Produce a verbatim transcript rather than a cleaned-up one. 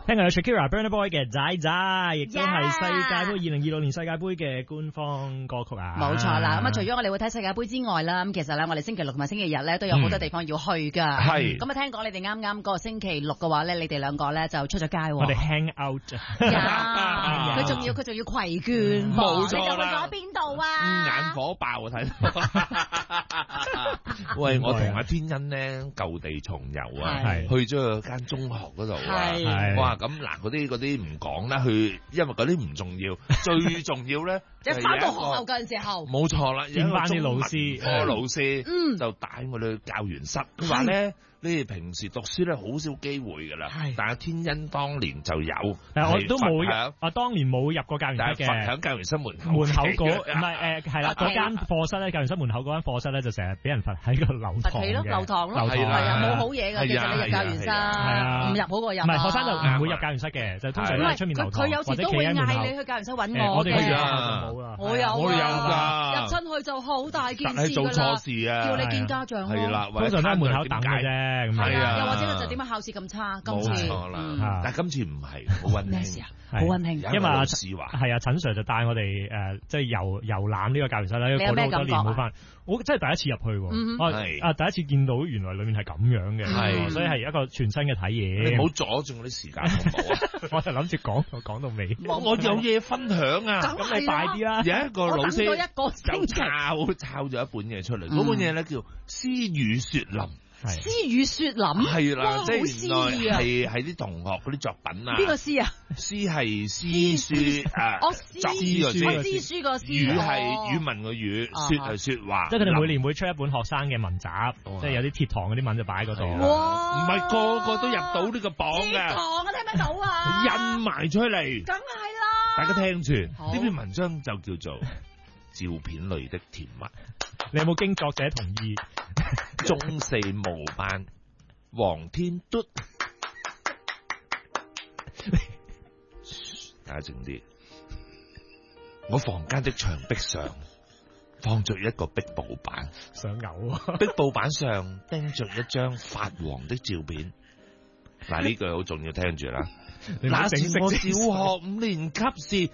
聽過有 Shakira、Burna Boy 嘅仔仔，亦都係世界盃二零二六年世界盃嘅官方歌曲啊！ 冇錯啦，咁啊除咗我哋會睇世界盃之外啦，咁其實咧我哋星期六同埋星期日咧都有好多地方要去㗎。 係、嗯。 咁啊聽講你哋啱啱嗰個星期六嘅話咧，你哋兩個咧就出咗街。 我哋 hang out。 佢仲要佢仲要攜眷。 冇錯啦。 你就去咗邊度啊？ 嗯、眼火爆啊！睇到。喂，我同阿天恩咧舊地重遊啊，去咗間中學嗰度啊。哇！咁嗱，嗰啲嗰啲唔講啦，去因為嗰啲唔重要，最重要咧， 一翻到學校嗰陣時候， 冇錯啦， 見翻啲老師， 個老師， 嗯， 就帶我哋去教員室，佢話咧。你哋平時讀書咧好少機會㗎啦，但係天恩當年就有， 我都冇入，我當年冇入過教員室嘅， 喺教員室門口， 門口嗰唔係誒係啦，嗰間課室咧，教員室門口嗰間課室咧就成日俾人罰喺個樓堂嘅， 樓堂咯， 係啊，冇好嘢㗎，其實你入教員室，唔入好過入， 唔係學生就唔會入教員室嘅，就通常都喺出面樓堂， 佢有時都會嗌你去教員室揾我嘅， 我哋去啊， 我有， 我有㗎， 入親去就好大件事㗎啦， 做錯事啊， 叫你見家長咯， 係啦， 通常都喺門口等嘅啫，咁係啊。 或者就點解考試咁差？今次冇錯啦，但係今次唔係好溫馨啊， 好溫馨。 因為阿係啊，陳 Sir 就帶我哋誒，即係遊遊覽呢個教員室咧，過咗好多年冇翻，我真係第一次入去喎，我啊第一次見到原來裡面係咁樣嘅，係，所以係一個全新嘅體驗。 你唔好阻住我啲時間好唔好啊？ 我就諗住講講到尾， 我有嘢分享啊！ 咁你快啲啦！ 有一個老師就抄抄咗一本嘢出嚟，嗰本嘢咧叫《詩與雪林》。 詩與雪林係啦，即係原來係係啲同學嗰啲作品啊。 邊個詩啊？ 詩係詩書啊， 我作詩個詩， 詩書個詩。 語係語文個語，雪係雪話。 即係佢哋每年會出一本學生嘅文集，即係有啲鐵堂嗰啲文就擺喺嗰度。 哇！唔係個個都入到呢個榜嘅。 鐵堂啊，聽唔聽到啊？ 印埋出嚟。 梗係啦。 大家聽住，呢篇文章就叫做《照片裏的甜蜜》。 你有冇經作者同意？ 中四模班，黃天嘟，大家靜啲。我房間的牆壁上放着一個壁布板， 想嘔啊！ 壁布板上釘着一張發黃的照片。嗱，呢句好重要，聽住啦。那時我小學五年級時，